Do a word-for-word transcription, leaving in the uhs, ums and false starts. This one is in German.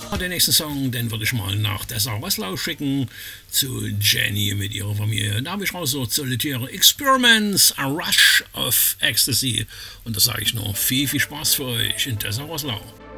Den nächsten Song, den würde ich mal nach Dessau Wesslau schicken, zu Jenny mit ihrer Familie. Da habe ich raus so solitäre Experiments, a Rush of Ecstasy. Und da sage ich noch viel, viel Spaß für euch in Dessau Wesslau.